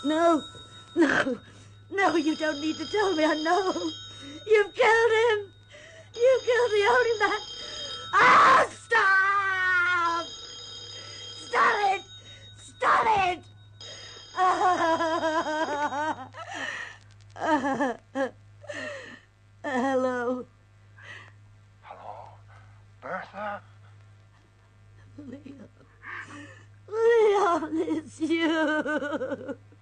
No, no, no, you don't need to tell me. I know. You've killed him. You killed the only man. Ah, stop! Stop it! Stop it! Hello. Hello? Bertha? Leon. Leon, it's you.